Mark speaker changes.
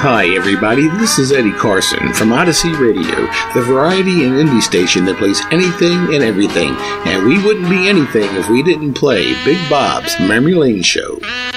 Speaker 1: Hi, everybody. This is Eddie Carson from Odyssey Radio, the variety and indie station that plays anything and everything. And we wouldn't be anything if we didn't play Big Bob's Memory Lane Show.